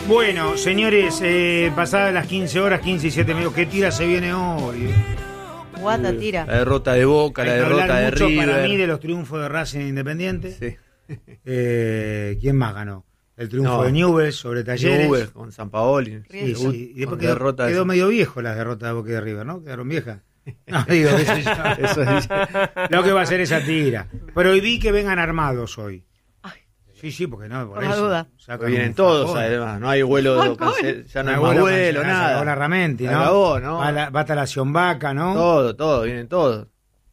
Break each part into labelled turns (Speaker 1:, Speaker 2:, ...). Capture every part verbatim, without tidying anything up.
Speaker 1: Bueno, señores, eh, pasadas las quince horas, quince y siete minutos, ¿qué tira se viene hoy?
Speaker 2: Guata tira.
Speaker 3: La derrota de Boca, la derrota de
Speaker 1: mucho
Speaker 3: River.
Speaker 1: Para mí de los triunfos de Racing Independiente.
Speaker 3: Sí.
Speaker 1: Eh, ¿Quién más ganó? El triunfo
Speaker 3: No.
Speaker 1: de Newell's sobre Talleres.
Speaker 3: Newell's con Sampaoli.
Speaker 1: Sí, sí. Y después
Speaker 3: Con
Speaker 1: quedó,
Speaker 3: derrota de
Speaker 1: quedó
Speaker 3: San-
Speaker 1: medio viejo las derrotas de Boca y de River, ¿no? Quedaron viejas. No, digo, qué sé yo.
Speaker 3: Eso dice.
Speaker 1: Lo que va a ser esa tira. Pero hoy vi que vengan armados hoy.
Speaker 2: Ay.
Speaker 1: Sí, sí, porque no, por,
Speaker 2: Por la
Speaker 1: eso.
Speaker 2: duda.
Speaker 1: Sacan
Speaker 3: Vienen
Speaker 1: un
Speaker 3: todos,
Speaker 1: facón.
Speaker 3: además. No hay vuelo de
Speaker 2: Facón.
Speaker 3: cancel- ya no
Speaker 1: No
Speaker 3: hay más vuelo,
Speaker 1: cancelado, se acabó la
Speaker 3: nada.
Speaker 1: Ramenti,
Speaker 3: Se
Speaker 1: ¿no?
Speaker 3: acabó, ¿no?
Speaker 1: Va, la, va hasta la Sionvaca, ¿no?
Speaker 3: Todo, todo, vienen todos.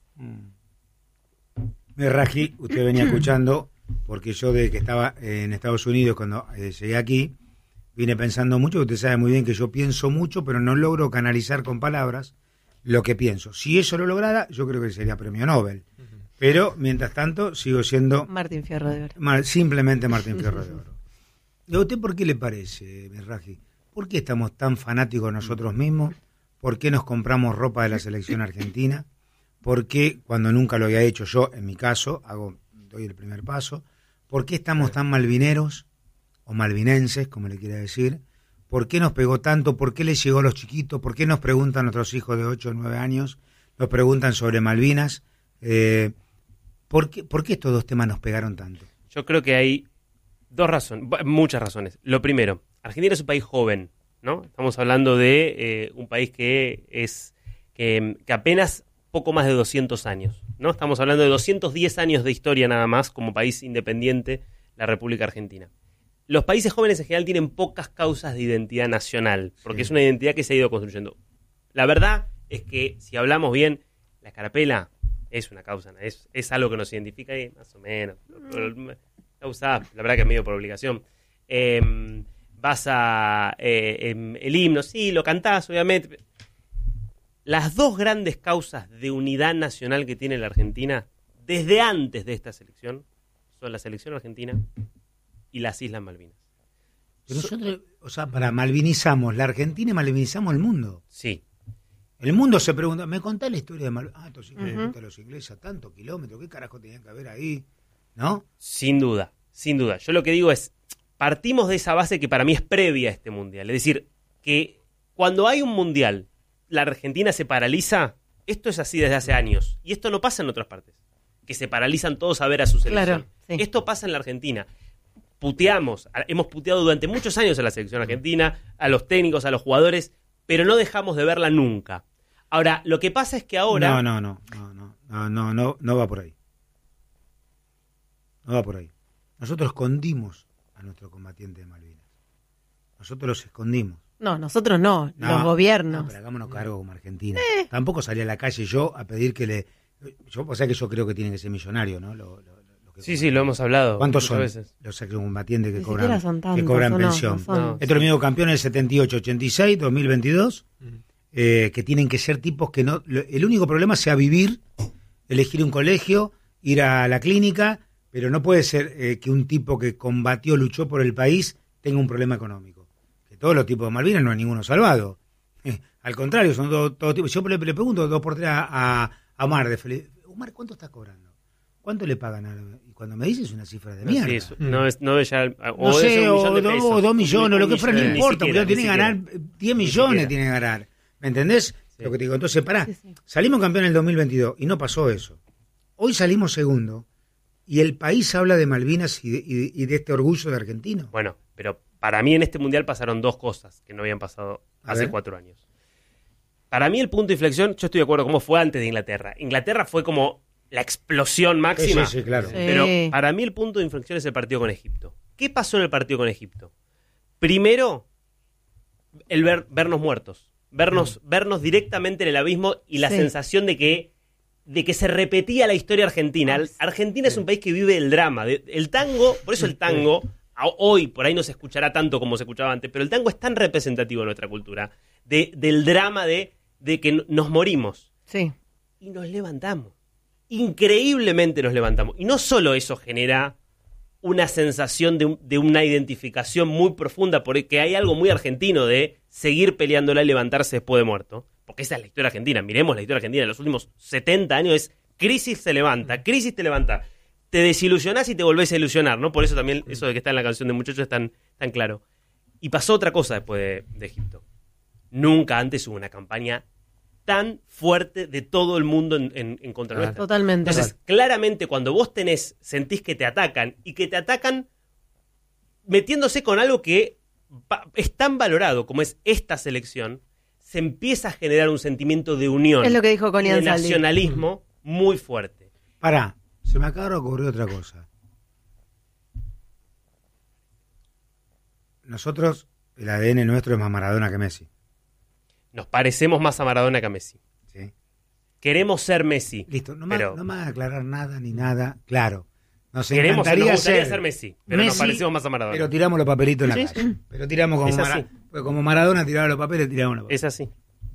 Speaker 1: Me Raji, usted venía escuchando, porque yo desde que estaba en Estados Unidos, cuando eh, llegué aquí, vine pensando mucho, usted sabe muy bien que yo pienso mucho, pero no logro canalizar con palabras lo que pienso. Si eso lo lograra, yo creo que sería premio Nobel. Pero, mientras tanto, sigo siendo
Speaker 2: Martín Fierro de Oro.
Speaker 1: Mar- simplemente Martín Fierro de Oro. ¿Y a usted por qué le parece, mi Raji? ¿Por qué estamos tan fanáticos nosotros mismos? ¿Por qué nos compramos ropa de la selección argentina? ¿Por qué, cuando nunca lo había hecho yo, en mi caso, hago doy el primer paso, por qué estamos tan malvineros, o malvinenses, como le quiera decir? ¿Por qué nos pegó tanto? ¿Por qué les llegó a los chiquitos? ¿Por qué nos preguntan nuestros hijos de ocho o nueve años? Nos preguntan sobre Malvinas. Eh, ¿por qué, ¿Por qué estos dos temas nos pegaron tanto?
Speaker 4: Yo creo que hay dos razones, muchas razones. Lo primero, Argentina es un país joven, ¿no? Estamos hablando de eh, un país que es que, que apenas poco más de doscientos años, ¿no? Estamos hablando de doscientos diez años de historia nada más como país independiente, la República Argentina. Los países jóvenes en general tienen pocas causas de identidad nacional, porque
Speaker 1: Sí.
Speaker 4: es una identidad que se ha ido construyendo. La verdad es que, si hablamos bien, la escarapela es una causa, es, es algo que nos identifica y más o menos. La usás, la verdad que medio por obligación. Eh, vas a... Eh, eh, el himno, sí, lo cantás, obviamente. Las dos grandes causas de unidad nacional que tiene la Argentina, desde antes de esta selección, son la selección argentina y las Islas Malvinas.
Speaker 1: Pero nosotros, o sea, para malvinizamos la Argentina y malvinizamos el mundo.
Speaker 4: Sí.
Speaker 1: El mundo se pregunta, ¿me contás la historia de Malvinas? Ah, estos hijos de
Speaker 2: Ujú.
Speaker 1: puta, los ingleses, a tantos kilómetros, ¿qué carajo tenían que haber ahí? ¿No?
Speaker 4: Sin duda, sin duda. Yo lo que digo es, partimos de esa base que para mí es previa a este mundial. Es decir, que cuando hay un mundial, la Argentina se paraliza, esto es así desde hace años. Y esto no pasa en otras partes. Que se paralizan todos a ver a su selección.
Speaker 2: Claro, sí.
Speaker 4: Esto pasa en la Argentina. Puteamos, a- hemos puteado durante muchos años a la selección argentina, a los técnicos, a los jugadores, pero no dejamos de verla nunca. Ahora, lo que pasa es que ahora...
Speaker 1: No, no, no, no, no, no, no, no, no va por ahí. No va por ahí. Nosotros escondimos a nuestros combatientes de Malvinas. Nosotros los escondimos.
Speaker 2: No, nosotros no,
Speaker 1: No,
Speaker 2: los gobiernos.
Speaker 1: No, pero hagámonos cargo como Argentina. Tampoco salí a la calle yo a pedir que le... Yo, o sea que yo creo que tienen que ser millonarios, ¿no? Lo- lo- lo- los que
Speaker 4: Sí,
Speaker 1: cobran.
Speaker 4: sí, lo hemos hablado.
Speaker 1: ¿Cuántos
Speaker 4: muchas
Speaker 1: son
Speaker 4: veces.
Speaker 1: los combatientes que
Speaker 2: Ni
Speaker 1: cobran,
Speaker 2: siquiera son
Speaker 1: que
Speaker 2: tantos,
Speaker 1: cobran
Speaker 2: ¿o no?
Speaker 1: pensión?
Speaker 2: No son.
Speaker 4: No.
Speaker 1: Estos amigos campeones del setenta y ocho, ochenta y seis, dos mil veintidós, eh, que tienen que ser tipos que no... lo- el único problema sea vivir, elegir un colegio, ir a la clínica, pero no puede ser eh, que un tipo que combatió, luchó por el país, tenga un problema económico. Que todos los tipos de Malvinas no hay ninguno salvado. Eh, al contrario, son todos todo tipos. Yo le, le pregunto dos por tres a, a, a Omar de Felipe. Omar, ¿cuánto estás cobrando? ¿Cuánto le pagan? A, y cuando me dices una cifra de mierda.
Speaker 4: Sí, eso, no es, no es ya, o
Speaker 1: No
Speaker 4: debe ser
Speaker 1: sé,
Speaker 4: un millón
Speaker 1: o,
Speaker 4: de
Speaker 1: do-
Speaker 4: pesos.
Speaker 1: o dos millones,
Speaker 4: Un
Speaker 1: lo que fuera, no
Speaker 4: millón, ni
Speaker 1: importa,
Speaker 4: siquiera,
Speaker 1: porque tienen que
Speaker 4: ni
Speaker 1: ganar
Speaker 4: siquiera.
Speaker 1: diez
Speaker 4: Ni
Speaker 1: millones,
Speaker 4: siquiera.
Speaker 1: tienen que ganar. ¿Me entendés?
Speaker 4: Sí.
Speaker 1: Lo que te digo. Entonces, pará,
Speaker 2: Sí, sí.
Speaker 1: salimos campeón en el dos mil veintidós y no pasó eso. Hoy salimos segundo y el país habla de Malvinas y de, y de- y de este orgullo de argentino.
Speaker 4: Bueno, pero para mí en este mundial pasaron dos cosas que no habían pasado
Speaker 1: A
Speaker 4: hace
Speaker 1: ver.
Speaker 4: cuatro años. Para mí el punto de inflexión, yo estoy de acuerdo cómo fue antes de Inglaterra. Inglaterra fue como la explosión máxima.
Speaker 1: Sí, sí, sí, claro.
Speaker 2: Sí.
Speaker 4: Pero para mí el punto de inflexión es el partido con Egipto. ¿Qué pasó en el partido con Egipto? Primero, el ver, vernos muertos. Vernos, vernos directamente en el abismo y la
Speaker 2: Sí.
Speaker 4: sensación de que, de que se repetía la historia argentina. Argentina es un país que vive el drama. de- el tango, por eso el tango, a- hoy por ahí no se escuchará tanto como se escuchaba antes, pero el tango es tan representativo de nuestra cultura, de, del drama de, de que n- nos morimos
Speaker 2: Sí.
Speaker 4: y nos levantamos. Increíblemente nos levantamos. Y no solo eso genera una sensación de, un- de una identificación muy profunda, porque hay algo muy argentino de seguir peleándola y levantarse después de muerto. Porque esa es la historia argentina. Miremos la historia argentina. En los últimos setenta años es crisis se levanta, crisis te levanta. Te desilusionás y te volvés a ilusionar, ¿no? Por eso también eso de que está en la canción de Muchachos es tan, tan claro. Y pasó otra cosa después de, de Egipto. Nunca antes hubo una campaña tan fuerte de todo el mundo en, en, en contra nuestra.
Speaker 2: Totalmente.
Speaker 4: Entonces, claramente, cuando vos tenés, sentís que te atacan y que te atacan metiéndose con algo que va, es tan valorado como es esta selección, se empieza a generar un sentimiento de unión.
Speaker 2: Es lo que dijo Connie
Speaker 4: de
Speaker 2: Ansaldi.
Speaker 4: nacionalismo muy fuerte.
Speaker 1: Pará, se me acaba de ocurrir otra cosa. Nosotros, el A D N nuestro es más Maradona que Messi.
Speaker 4: Nos parecemos más a Maradona que a Messi.
Speaker 1: ¿Sí?
Speaker 4: Queremos ser Messi.
Speaker 1: Listo, no me,
Speaker 4: pero
Speaker 1: no me van a aclarar nada ni nada. Claro, nos
Speaker 4: queremos, nos
Speaker 1: encantaría
Speaker 4: gustaría
Speaker 1: ser,
Speaker 4: ser Messi, pero nos
Speaker 1: Messi,
Speaker 4: parecemos más a Maradona.
Speaker 1: pero tiramos los papelitos en la
Speaker 4: Sí,
Speaker 1: calle.
Speaker 4: sí.
Speaker 1: Pero tiramos como,
Speaker 4: Es así.
Speaker 1: Mara- pues como Maradona tiraba los papeles, tiramos los papeles.
Speaker 4: Es así.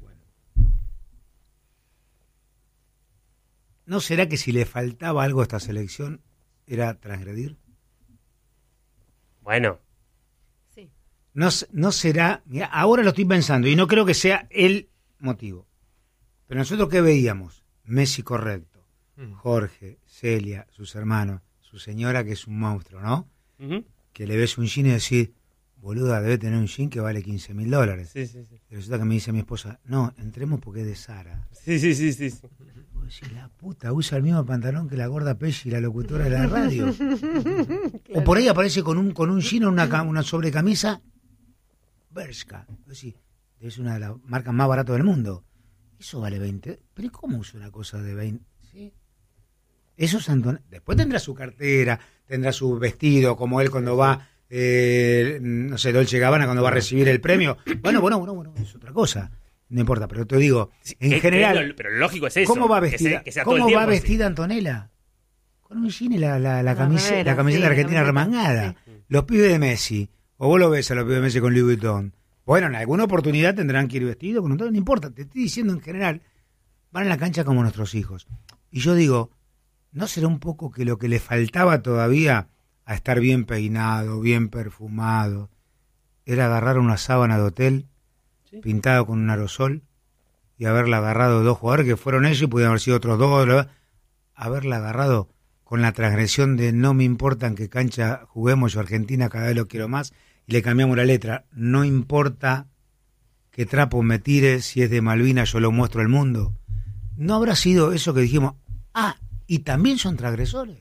Speaker 1: ¿No será que si le faltaba algo a esta selección era transgredir?
Speaker 4: Bueno,
Speaker 2: Sí.
Speaker 1: No, s- no será, mirá, ahora lo estoy pensando y no creo que sea el motivo. Pero nosotros ¿qué veíamos? Messi correcto, Jorge, Celia, sus hermanos, su señora que es un monstruo, ¿no?
Speaker 4: ujú.
Speaker 1: Que le ves un jean y decís, boluda, debe tener un jean que vale quince mil dólares.
Speaker 4: Sí, sí, sí.
Speaker 1: Y resulta que me dice mi esposa, no, entremos porque es de Zara.
Speaker 4: Sí, sí, sí, sí, sí.
Speaker 1: Vos decís, la puta, usa el mismo pantalón que la gorda Pesci, la locutora de la radio. O por ahí aparece con un con un jean o una, ca- una sobrecamisa Bershka. Vos decís, es una de las marcas más baratas del mundo. Eso vale veinte. Pero ¿y cómo usa una cosa de veinte? ¿Sí? Eso es Anton... Después tendrá su cartera, tendrá su vestido, como él cuando va, eh, no sé, Dolce Gabbana, cuando va a recibir el premio. Bueno, bueno, bueno, bueno, es otra cosa. No importa, pero te digo, en
Speaker 4: Que- que
Speaker 1: general...
Speaker 4: lo- pero lo lógico es eso.
Speaker 1: ¿Cómo va
Speaker 4: que
Speaker 1: vestida?
Speaker 4: se- que sea todo el
Speaker 1: ¿Cómo va
Speaker 4: tiempo así.
Speaker 1: vestida Antonella? Con un jean y la, la, la,
Speaker 2: La
Speaker 1: camisa,
Speaker 2: remera,
Speaker 1: la camiseta
Speaker 2: sí, la
Speaker 1: argentina
Speaker 2: camiseta,
Speaker 1: remangada. Los pibes de Messi. O vos lo ves a los pibes de Messi con Louis Vuitton. Bueno, en alguna oportunidad tendrán que ir vestidos, con un todo, no importa. Te estoy diciendo en general, van a la cancha como nuestros hijos. Y yo digo, ¿no será un poco que lo que le faltaba todavía a estar bien peinado, bien perfumado, era agarrar una sábana de hotel
Speaker 4: Sí.
Speaker 1: pintada con un aerosol y haberla agarrado dos jugadores que fueron ellos y pudieron haber sido otros dos, bla, bla, haberla agarrado con la transgresión de no me importa en qué cancha juguemos, yo Argentina cada vez lo quiero más, y le cambiamos la letra, no importa qué trapo me tire, si es de Malvinas yo lo muestro al mundo. ¿No habrá sido eso que dijimos? Ah, y también son transgresores.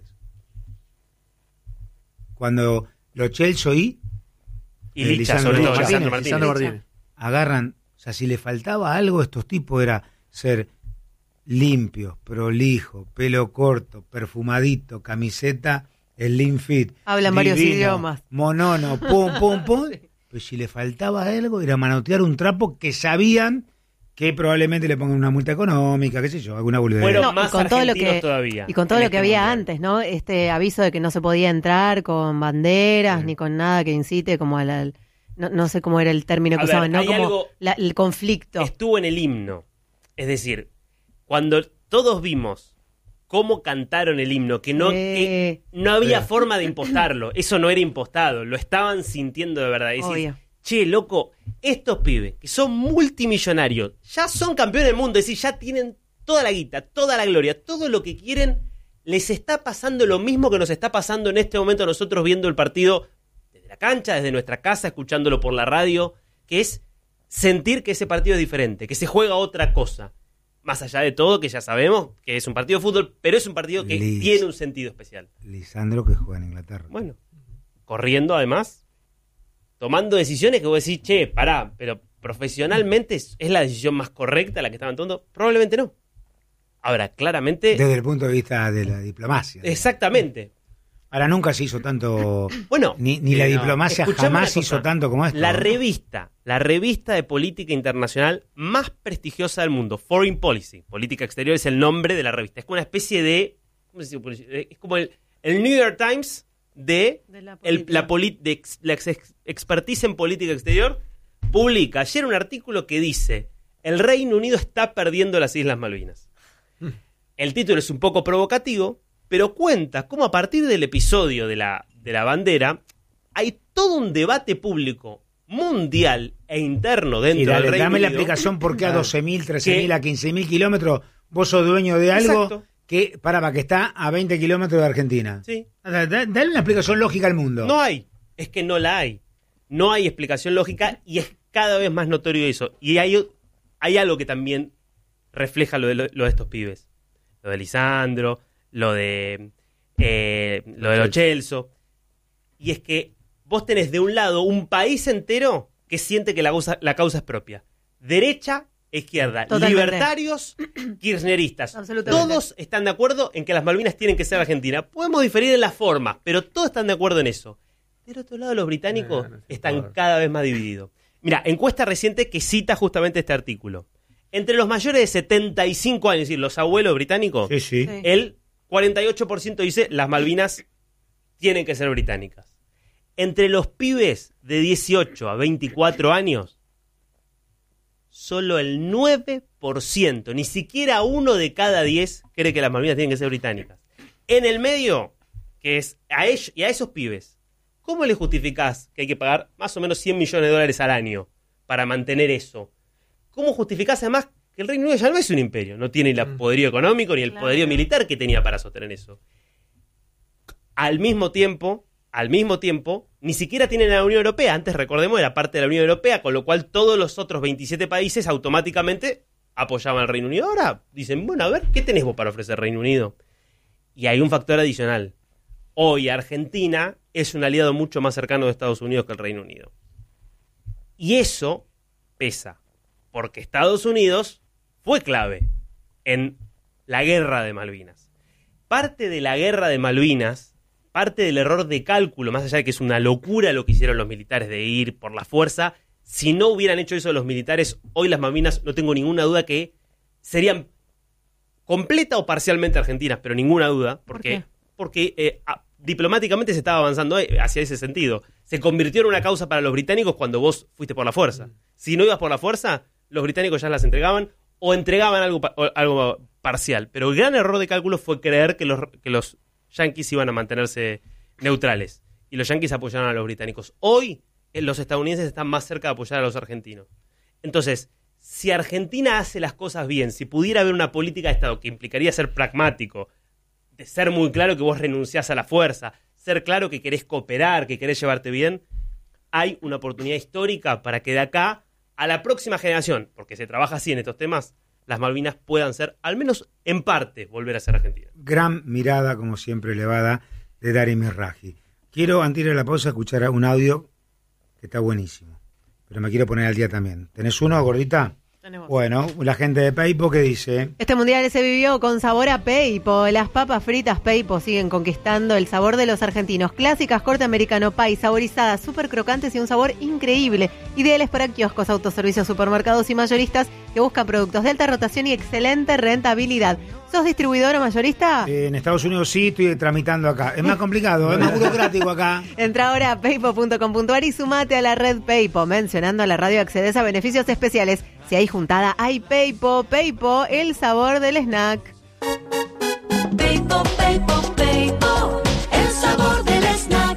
Speaker 1: Cuando los Chelsea y
Speaker 4: Y
Speaker 1: Eh,
Speaker 4: Licha,
Speaker 1: Lisandro
Speaker 4: sobre todo,
Speaker 1: Martínez.
Speaker 4: Lisandro Martínez.
Speaker 3: Lisandro Martínez.
Speaker 1: agarran, o sea, si le faltaba algo a estos tipos era ser limpios, prolijos, pelo corto, perfumadito, camiseta, slim fit.
Speaker 2: Hablan varios
Speaker 1: divino,
Speaker 2: idiomas.
Speaker 1: Monono, pum, pum, pum. Pues si le faltaba algo era manotear un trapo que sabían que probablemente le pongan una multa económica, qué sé yo, alguna boludez.
Speaker 4: Fueron
Speaker 2: No, y
Speaker 4: más
Speaker 2: con todo lo
Speaker 4: argentinos
Speaker 2: que-
Speaker 4: todavía.
Speaker 2: Y con todo
Speaker 4: en
Speaker 2: lo
Speaker 4: este
Speaker 2: que había
Speaker 4: mundial.
Speaker 2: antes, ¿no? Este aviso de que no se podía entrar con banderas
Speaker 1: Sí.
Speaker 2: ni con nada que incite como al... al- no, no sé cómo era el término que
Speaker 4: A ver,
Speaker 2: usaban, ¿no?
Speaker 4: hay
Speaker 2: Como
Speaker 4: algo-
Speaker 2: la- el conflicto.
Speaker 4: Estuvo en el himno. Es decir, cuando todos vimos cómo cantaron el himno, que no,
Speaker 2: Sí.
Speaker 4: que no había
Speaker 1: Sí.
Speaker 4: forma de impostarlo, eso no era impostado, lo estaban sintiendo de verdad. Y decís,
Speaker 2: Obvio.
Speaker 4: che, loco, estos pibes que son multimillonarios, ya son campeones del mundo, es decir, ya tienen toda la guita, toda la gloria, todo lo que quieren, les está pasando lo mismo que nos está pasando en este momento a nosotros viendo el partido desde la cancha, desde nuestra casa, escuchándolo por la radio, que es sentir que ese partido es diferente, que se juega otra cosa. Más allá de todo, que ya sabemos que es un partido de fútbol, pero es un partido que
Speaker 1: Liz.
Speaker 4: tiene un sentido especial.
Speaker 1: Lisandro que juega en Inglaterra.
Speaker 4: Bueno, corriendo además, tomando decisiones que vos decís, che, pará, pero profesionalmente es, es la decisión más correcta la que estaban tomando. Probablemente no. Ahora, claramente,
Speaker 1: Desde el punto de vista de la diplomacia.
Speaker 4: exactamente.
Speaker 1: Ahora nunca se hizo tanto,
Speaker 4: Bueno,
Speaker 1: ni, ni la
Speaker 3: Sí, no.
Speaker 1: diplomacia
Speaker 4: Escuchame
Speaker 1: jamás
Speaker 4: una cosa.
Speaker 1: hizo tanto como esto.
Speaker 4: la
Speaker 1: ¿no?
Speaker 4: revista, la revista de política internacional más prestigiosa del mundo, Foreign Policy, Política Exterior es el nombre de la revista. Es como una especie de, ¿cómo se dice? Es como el, el New York Times de,
Speaker 2: De la
Speaker 4: el-
Speaker 2: política.
Speaker 4: la, poli- de ex- la ex- expertise en política exterior. Publica ayer un artículo que dice: el Reino Unido está perdiendo las Islas Malvinas. El título es un poco provocativo, pero cuenta cómo a partir del episodio de la, de la bandera hay todo un debate público mundial e interno dentro
Speaker 1: Y dale,
Speaker 4: del Reino
Speaker 1: dame la
Speaker 4: Unido.
Speaker 1: explicación por qué a doce mil, trece mil,
Speaker 4: Que-
Speaker 1: a quince mil kilómetros vos sos dueño de algo
Speaker 4: Exacto.
Speaker 1: que, para, que está a veinte kilómetros de Argentina.
Speaker 4: Sí.
Speaker 1: Da- da- Dale una explicación lógica al mundo.
Speaker 4: No hay. Es que no la hay. No hay explicación lógica y es cada vez más notorio eso. Y hay, hay algo que también refleja lo de, lo, lo de estos pibes. Lo de Lisandro, lo de eh, lo de Lo Celso. Y es que vos tenés de un lado un país entero que siente que la causa, la causa es propia. Derecha, izquierda,
Speaker 2: Totalmente.
Speaker 4: Libertarios, kirchneristas.
Speaker 2: Absolutamente.
Speaker 4: Todos están de acuerdo en que las Malvinas tienen que ser Argentina. Podemos diferir en las formas, pero todos están de acuerdo en eso. Del otro lado, los británicos
Speaker 3: No, no se
Speaker 4: están
Speaker 3: puede.
Speaker 4: cada vez más divididos. Mira, encuesta reciente que cita justamente este artículo. Entre los mayores de setenta y cinco años, es decir, los abuelos británicos,
Speaker 1: Sí, sí.
Speaker 2: Sí.
Speaker 4: el cuarenta y ocho por ciento dice las Malvinas tienen que ser británicas. Entre los pibes de dieciocho a veinticuatro años, solo el nueve por ciento, ni siquiera uno de cada diez cree que las Malvinas tienen que ser británicas. En el medio, que es a ellos y a esos pibes, ¿cómo les justificás que hay que pagar más o menos cien millones de dólares al año para mantener eso? ¿Cómo justificás además que el Reino Unido ya no es un imperio? No tiene el poderío económico ni el
Speaker 2: Claro.
Speaker 4: poderío militar que tenía para sostener eso. Al mismo tiempo, al mismo tiempo, ni siquiera tienen a la Unión Europea. Antes, recordemos, era parte de la Unión Europea, con lo cual todos los otros veintisiete países automáticamente apoyaban al Reino Unido. Ahora dicen, bueno, a ver, ¿qué tenés vos para ofrecer Reino Unido? Y hay un factor adicional. Hoy Argentina es un aliado mucho más cercano de Estados Unidos que el Reino Unido. Y eso pesa, porque Estados Unidos fue clave en la guerra de Malvinas. Parte de la guerra de Malvinas, parte del error de cálculo, más allá de que es una locura lo que hicieron los militares de ir por la fuerza, si no hubieran hecho eso los militares, hoy las Malvinas, no tengo ninguna duda que serían completa o parcialmente argentinas, pero ninguna duda, porque,
Speaker 2: ¿Por qué?
Speaker 4: porque eh, a- diplomáticamente se estaba avanzando eh, hacia ese sentido. Se convirtió en una causa para los británicos cuando vos fuiste por la fuerza. Si no ibas por la fuerza, los británicos ya las entregaban o entregaban algo, pa- o algo parcial. Pero el gran error de cálculo fue creer que los, que los yanquis iban a mantenerse neutrales. Y los yanquis apoyaron a los británicos. Hoy, eh, los estadounidenses están más cerca de apoyar a los argentinos. Entonces, si Argentina hace las cosas bien, si pudiera haber una política de Estado que implicaría ser pragmático, de ser muy claro que vos renunciás a la fuerza, ser claro que querés cooperar, que querés llevarte bien, hay una oportunidad histórica para que de acá a la próxima generación, porque se trabaja así en estos temas, las Malvinas puedan ser, al menos en parte, volver a ser Argentina.
Speaker 1: Gran mirada, como siempre, elevada de Darío Merazgi. Quiero, antes de ir a la pausa, escuchar un audio que está buenísimo. Pero me quiero poner al día también. ¿Tenés uno, gordita?
Speaker 2: Tenemos.
Speaker 1: Bueno, la gente de Peipo, ¿qué dice?
Speaker 2: Este mundial se vivió con sabor a Peipo. Las papas fritas Peipo siguen conquistando el sabor de los argentinos. Clásicas, corte americano pie, saborizadas, súper crocantes y un sabor increíble. Ideales para kioscos, autoservicios, supermercados y mayoristas que buscan productos de alta rotación y excelente rentabilidad. ¿Sos distribuidor o mayorista?
Speaker 1: Eh, en Estados Unidos sí, estoy tramitando acá. Es más complicado, es más burocrático acá.
Speaker 2: Entra ahora a peipo punto com punto a r y sumate a la red Peipo. Mencionando a la radio accedes a beneficios especiales. Si hay juntada, hay Peipo. Peipo, el sabor del snack.
Speaker 5: Peipo, Peipo, Peipo, el sabor del snack.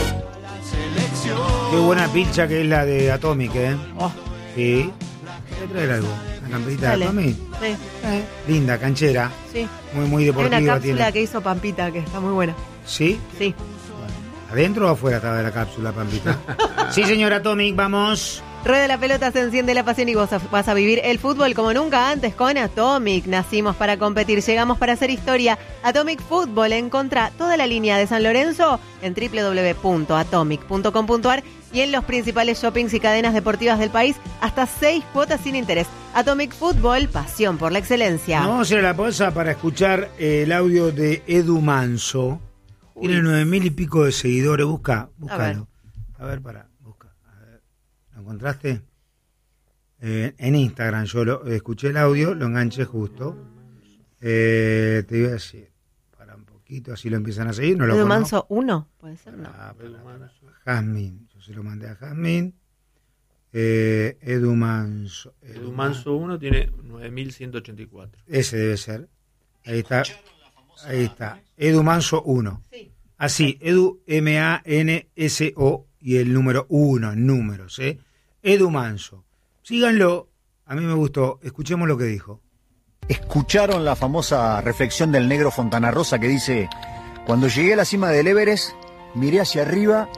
Speaker 1: Qué buena pilcha que es la de Atomic, ¿eh?
Speaker 2: Oh,
Speaker 1: Sí. Voy a traer algo. Una camperita de
Speaker 2: dale.
Speaker 1: Atomic.
Speaker 2: Sí,
Speaker 1: Eh, linda, canchera.
Speaker 2: sí.
Speaker 1: Muy, muy
Speaker 2: Hay
Speaker 1: deportiva
Speaker 2: una cápsula
Speaker 1: tiene.
Speaker 2: que hizo Pampita que está muy buena.
Speaker 1: ¿Sí?
Speaker 2: Sí.
Speaker 1: ¿Adentro o afuera estaba de la cápsula, Pampita? Sí, señor Atomic, vamos.
Speaker 2: Rueda la pelota, se enciende la pasión y vos vas a vivir el fútbol como nunca antes con Atomic. Nacimos para competir, llegamos para hacer historia. Atomic Fútbol, encontrá toda la línea de San Lorenzo en doble u doble u doble u punto atomic punto com punto a r y en los principales shoppings y cadenas deportivas del país hasta seis cuotas sin interés. Atomic Fútbol, pasión por la excelencia.
Speaker 1: Nos vamos a ir a la pausa para escuchar eh, el audio de Edu Manso. Tiene nueve mil y pico de seguidores. Busca, búscalo. A ver, para, busca. A ver, ¿lo encontraste? Eh, en Instagram yo lo, escuché el audio, lo enganché justo. Eh, te iba a decir, para un poquito, así lo empiezan a seguir. No lo
Speaker 2: Edu
Speaker 1: conozco.
Speaker 2: Manso uno, puede ser, no.
Speaker 1: Ah, para, para. Jazmín, yo se lo mandé a Jazmín. Eh, Edu Manso.
Speaker 3: Edu Manso uno tiene nueve mil ciento ochenta y cuatro.
Speaker 1: Ese debe ser. Ahí está. Ahí está. Edu Manso uno.
Speaker 2: Sí.
Speaker 1: Así, Edu M A N S O y el número uno, números, ¿eh? Edu Manso. Síganlo. A mí me gustó. Escuchemos lo que dijo.
Speaker 6: Escucharon la famosa reflexión del negro Fontana Rosa que dice: cuando llegué a la cima del Everest, miré hacia arriba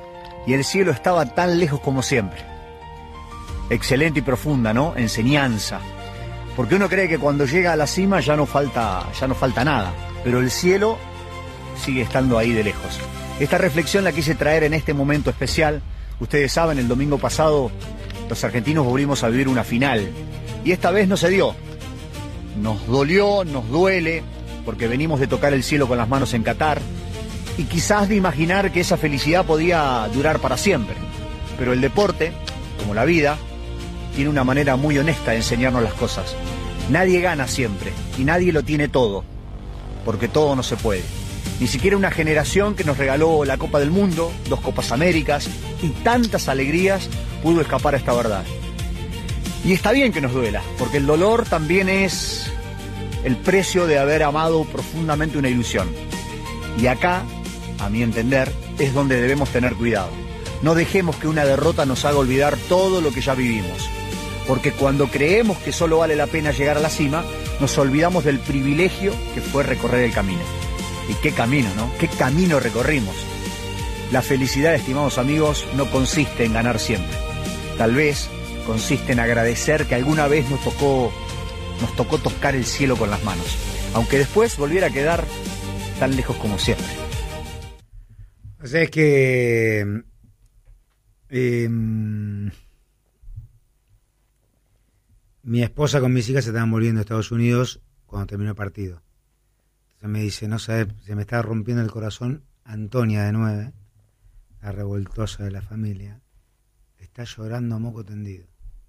Speaker 6: y el cielo estaba tan lejos como siempre. Excelente y profunda, ¿no? Enseñanza. Porque uno cree que cuando llega a la cima ya no falta, ya no falta nada, pero el cielo sigue estando ahí de lejos. Esta reflexión la quise traer en este momento especial. Ustedes saben, el domingo pasado los argentinos volvimos a vivir una final, y esta vez no se dio. Nos dolió, nos duele, porque venimos de tocar el cielo con las manos en Qatar, y quizás de imaginar que esa felicidad podía durar para siempre. Pero el deporte, como la vida, tiene una manera muy honesta de enseñarnos las cosas. Nadie gana siempre, y nadie lo tiene todo, porque todo no se puede. Ni siquiera una generación que nos regaló la Copa del Mundo, dos Copas Américas y tantas alegrías pudo escapar a esta verdad. Y está bien que nos duela, porque el dolor también es el precio de haber amado profundamente una ilusión. Y acá, a mi entender, es donde debemos tener cuidado. No dejemos que una derrota nos haga olvidar todo lo que ya vivimos. Porque cuando creemos que solo vale la pena llegar a la cima, nos olvidamos del privilegio que fue recorrer el camino. Y qué camino, ¿no? Qué camino recorrimos. La felicidad, estimados amigos, no consiste en ganar siempre. Tal vez consiste en agradecer que alguna vez nos tocó, nos tocó tocar el cielo con las manos, aunque después volviera a quedar tan lejos como siempre.
Speaker 1: O sea, es que eh, mi esposa con mis hijas se estaban volviendo a Estados Unidos cuando terminó el partido. Entonces me dice, no sabes, se me está rompiendo el corazón. Antonia, de nueve, la revoltosa de la familia, está llorando a moco tendido.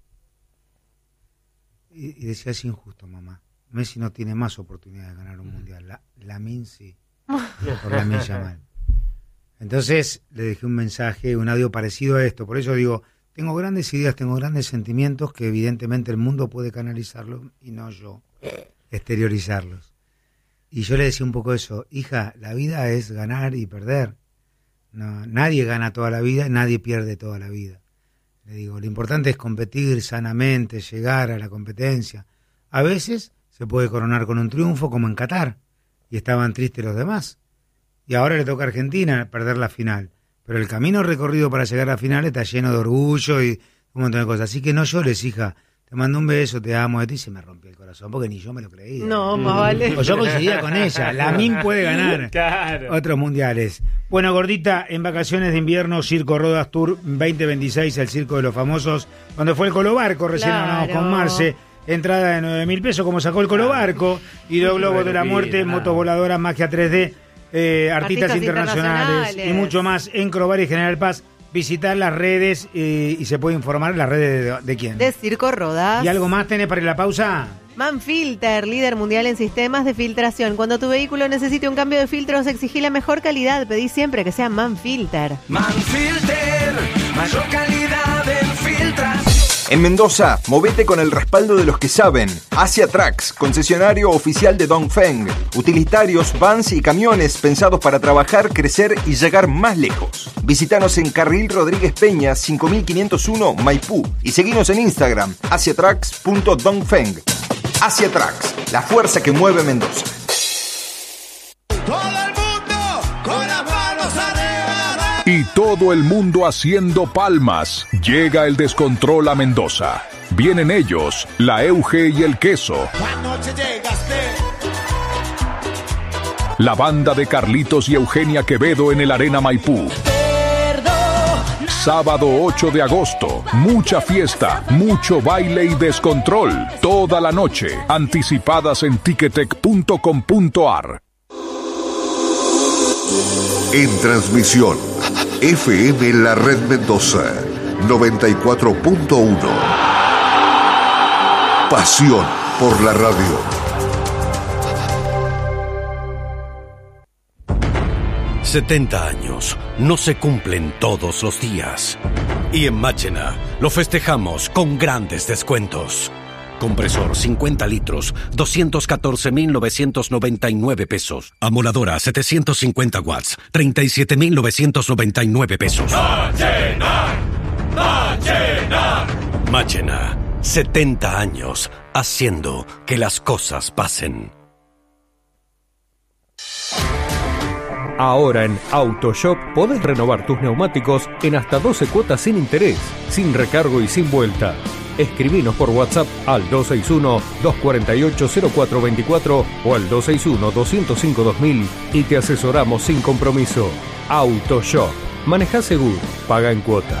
Speaker 1: Y, y decía, es injusto, mamá. Messi no tiene más oportunidad de ganar un mundial. La, Lamine sí. Por Lamine Yamal. Entonces le dejé un mensaje, un audio parecido a esto. Por eso digo, tengo grandes ideas, tengo grandes sentimientos que evidentemente el mundo puede canalizarlos y no yo exteriorizarlos. Y yo le decía un poco eso, hija, la vida es ganar y perder. No, nadie gana toda la vida, nadie pierde toda la vida. Le digo, lo importante es competir sanamente, llegar a la competencia. A veces se puede coronar con un triunfo, como en Qatar, y estaban tristes los demás. Y ahora le toca a Argentina perder la final. Pero el camino recorrido para llegar a la final está lleno de orgullo y un montón de cosas. Así que no llores, hija. Te mando un beso, te amo de ti. Y se me rompió el corazón porque ni yo me lo creía.
Speaker 2: No, más vale.
Speaker 1: O yo coincidía con ella. Lamine puede ganar
Speaker 4: Claro.
Speaker 1: otros mundiales. Bueno, gordita, en vacaciones de invierno, Circo Rodas Tour veinte veintiséis, el Circo de los Famosos. Cuando fue el Colobarco, recién
Speaker 2: Claro.
Speaker 1: hablamos con Marce. Entrada de nueve mil pesos, como sacó el Colobarco. Y los globos de la muerte,
Speaker 3: Nada.
Speaker 1: motos voladoras, magia tres D, eh, artistas,
Speaker 2: Artistas
Speaker 1: internacionales,
Speaker 2: internacionales.
Speaker 1: y mucho más en Crobar y General Paz. Visitar las redes eh, y se puede informar las redes de, de quién.
Speaker 2: De Circo Rodas.
Speaker 1: ¿Y algo más tenés para ir a la pausa?
Speaker 2: Manfilter, líder mundial en sistemas de filtración. Cuando tu vehículo necesite un cambio de filtros, exigí la mejor calidad. Pedí siempre que sea Manfilter.
Speaker 7: Manfilter, mayor calidad en filtras.
Speaker 8: En Mendoza, movete con el respaldo de los que saben. Asia Trucks, concesionario oficial de Dongfeng. Utilitarios, vans y camiones pensados para trabajar, crecer y llegar más lejos. Visítanos en Carril Rodríguez Peña, cinco mil quinientos uno, Maipú. Y seguinos en Instagram, asiatrucks punto dongfeng. Asia Trucks, la fuerza que mueve Mendoza.
Speaker 7: Todo el mundo con las manos arriba.
Speaker 9: Y todo el mundo haciendo palmas. Llega el descontrol a Mendoza. Vienen ellos, la Euge y el Queso.
Speaker 7: Anoche llegaste.
Speaker 9: La banda de Carlitos y Eugenia Quevedo en el Arena Maipú. Sábado ocho de agosto, mucha fiesta, mucho baile y descontrol. Toda la noche, anticipadas en ticketek punto com punto ar.
Speaker 10: En transmisión, F M La Red Mendoza, noventa y cuatro punto uno. Pasión por la radio.
Speaker 11: setenta años no se cumplen todos los días. Y en Máchena lo festejamos con grandes descuentos. Compresor cincuenta litros, doscientos catorce mil novecientos noventa y nueve pesos. Amoladora setecientos cincuenta watts, treinta y siete mil novecientos noventa y nueve pesos.
Speaker 7: Máchena, Máchena.
Speaker 11: Máchena, setenta años haciendo que las cosas pasen.
Speaker 12: Ahora en AutoShop podés renovar tus neumáticos en hasta doce cuotas sin interés, sin recargo y sin vuelta. Escribinos por WhatsApp al dos seis uno, dos cuatro ocho, cero cuatro dos cuatro o al dos seis uno, dos cero cinco, dos mil y te asesoramos sin compromiso. AutoShop. Manejá seguro, paga en cuotas.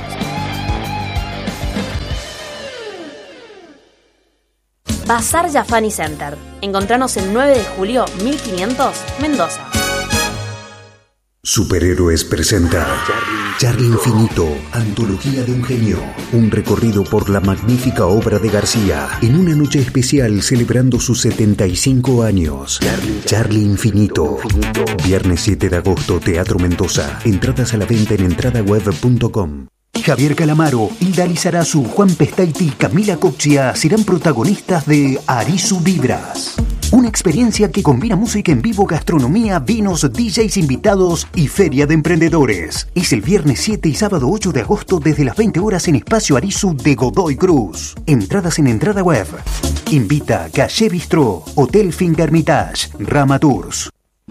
Speaker 13: Bazar Jafani Center. Encontranos en nueve de julio mil quinientos, Mendoza.
Speaker 14: Superhéroes presenta Charlie Infinito, antología de un genio. Un recorrido por la magnífica obra de García en una noche especial celebrando sus setenta y cinco años. Charlie Infinito. Viernes siete de agosto, Teatro Mendoza. Entradas a la venta en entradaweb punto com. Javier Calamaro, Hilda Lizarazu, Juan Pestaiti y Camila Coxia serán protagonistas de Arisu Vibras. Una experiencia que combina música en vivo, gastronomía, vinos, D Js invitados y feria de emprendedores. Es el viernes siete y sábado ocho de agosto desde las veinte horas en Espacio Arisu de Godoy Cruz. Entradas en Entrada Web. Invita Calle Bistró, Hotel Fingermitage, Rama Tours.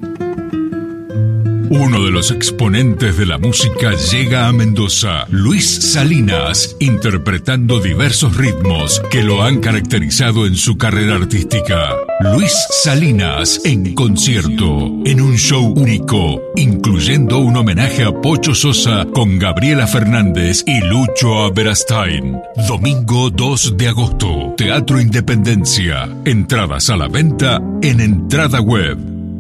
Speaker 15: Uno de los exponentes de la música llega a Mendoza, Luis Salinas, interpretando diversos ritmos que lo han caracterizado en su carrera artística. Luis Salinas en concierto, en un show único, incluyendo un homenaje a Pocho Sosa con Gabriela Fernández y Lucho Aberastain. Domingo dos de agosto, Teatro Independencia. Entradas a la venta en Entrada Web.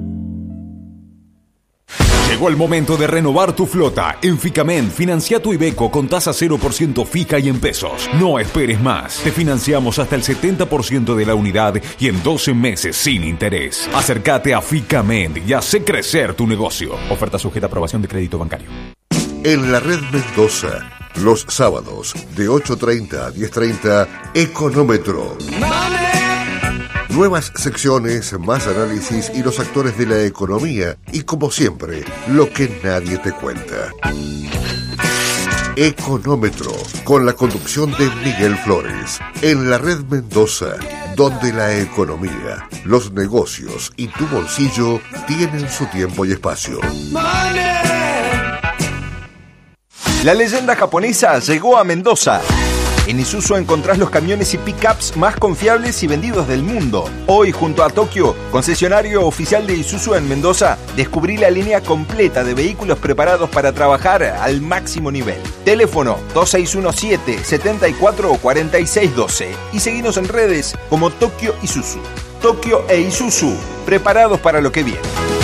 Speaker 16: Llegó el momento de renovar tu flota. En Ficamen, financia tu Iveco con tasa cero por ciento fija y en pesos. No esperes más. Te financiamos hasta el setenta por ciento de la unidad y en doce meses sin interés. Acércate a Ficamen y hace crecer tu negocio. Oferta sujeta a aprobación de crédito bancario.
Speaker 10: En la red Mendoza, los sábados de ocho treinta a diez treinta, Económetro. Nuevas secciones, más análisis y los actores de la economía y, como siempre, lo que nadie te cuenta. Económetro, con la conducción de Miguel Flores, en la red Mendoza, donde la economía, los negocios y tu bolsillo tienen su tiempo y espacio.
Speaker 8: La leyenda japonesa llegó a Mendoza. En Isuzu encontrás los camiones y pickups más confiables y vendidos del mundo. Hoy, junto a Tokio, concesionario oficial de Isuzu en Mendoza, descubrí la línea completa de vehículos preparados para trabajar al máximo nivel. Teléfono dos seis uno siete, siete cuatro, cuatro seis uno dos y seguinos en redes como Tokio Isuzu. Tokio e Isuzu, preparados para lo que viene.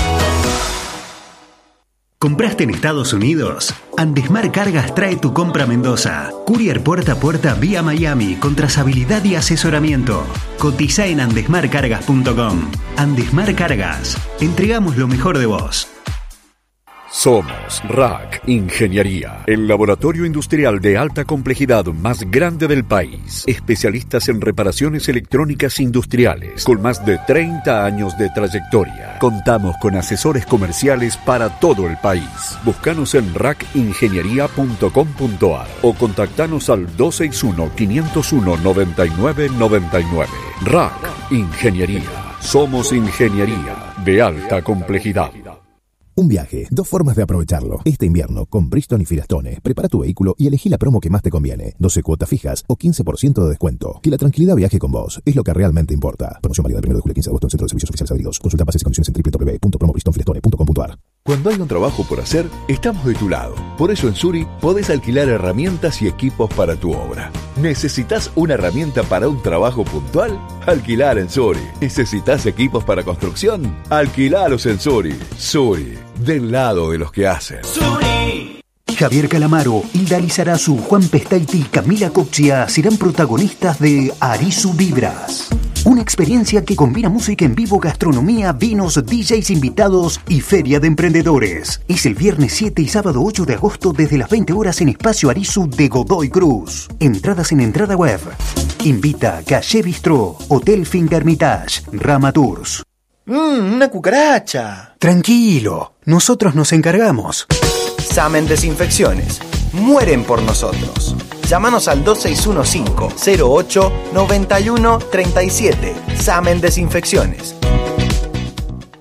Speaker 17: ¿Compraste en Estados Unidos? Andesmar Cargas trae tu compra a Mendoza. Courier puerta a puerta vía Miami con trazabilidad y asesoramiento. Cotiza en andesmar cargas punto com. Andesmar Cargas. Entregamos lo mejor de vos.
Speaker 18: Somos R A C Ingeniería, el laboratorio industrial de alta complejidad más grande del país. Especialistas en reparaciones electrónicas industriales, con más de treinta años de trayectoria. Contamos con asesores comerciales para todo el país. Búscanos en rac ingeniería punto com punto a r o contactanos al dos seis uno, cinco cero uno, nueve nueve nueve nueve. R A C Ingeniería. Somos ingeniería de alta complejidad.
Speaker 19: Un viaje, dos formas de aprovecharlo. Este invierno, con Bridgestone y Firestone, prepara tu vehículo y elegí la promo que más te conviene. doce cuotas fijas o quince por ciento de descuento. Que la tranquilidad viaje con vos, es lo que realmente importa. Promoción válida del primero de julio al quince de agosto en Centro de Servicios Oficiales Adheridos. Consulta bases y condiciones en doble u doble u doble u punto promo bridgestone firestone punto com punto a r.
Speaker 20: Cuando hay un trabajo por hacer, estamos de tu lado. Por eso en Suri podés alquilar herramientas y equipos para tu obra. ¿Necesitas una herramienta para un trabajo puntual? Alquilar en Suri. ¿Necesitas equipos para construcción? Alquilalos en Suri. Suri, del lado de los que hacen.
Speaker 17: Suri. Javier Calamaro, Hilda Lizarazu, Juan Pestaiti y Camila Coxia serán protagonistas de Arisu Vibras. Una experiencia que combina música en vivo, gastronomía, vinos, D Js invitados y feria de emprendedores. Es el viernes siete y sábado ocho de agosto desde las veinte horas en Espacio Arisu de Godoy Cruz. Entradas en Entrada Web. Invita Calle Bistró, Hotel Fingermitage, Rama Tours.
Speaker 21: Mmm, una cucaracha.
Speaker 17: Tranquilo, nosotros nos encargamos.
Speaker 21: Samen Desinfecciones. Mueren por nosotros. Llámanos al dos seis uno cinco, cero ocho, nueve uno tres siete. Samen Desinfecciones.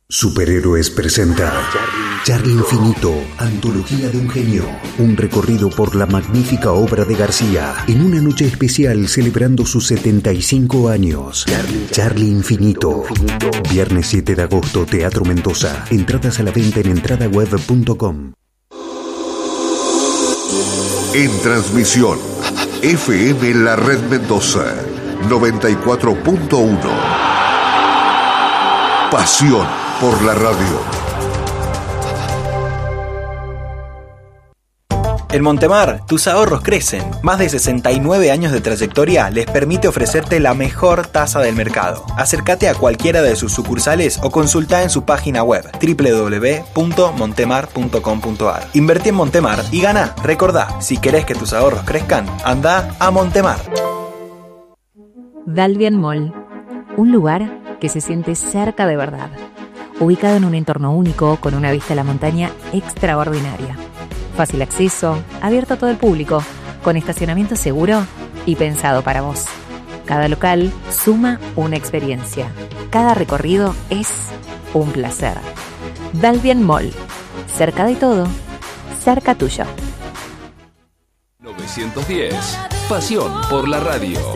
Speaker 14: Superhéroes presenta Charlie Infinito, antología de un genio. Un recorrido por la magnífica obra de García en una noche especial celebrando sus setenta y cinco años. Charlie, Charlie Infinito. Viernes siete de agosto, Teatro Mendoza. Entradas a la venta en entrada web punto com.
Speaker 10: En transmisión, F M La Red Mendoza, noventa y cuatro punto uno. Pasión por la radio.
Speaker 21: En Montemar, tus ahorros crecen. Más de sesenta y nueve años de trayectoria les permite ofrecerte la mejor tasa del mercado. Acércate a cualquiera de sus sucursales o consulta en su página web doble u doble u doble u punto montemar punto com punto a r. Invertí en Montemar y gana. Recordá, si querés que tus ahorros crezcan, anda a Montemar.
Speaker 5: Dalvian Mall, un lugar que se siente cerca de verdad. Ubicado en un entorno único, con una vista a la montaña extraordinaria. Fácil acceso, abierto a todo el público, con estacionamiento seguro y pensado para vos. Cada local suma una experiencia. Cada recorrido es un placer. Dalvian Mall, cerca de todo, cerca tuyo.
Speaker 22: novecientos diez. Pasión por la radio.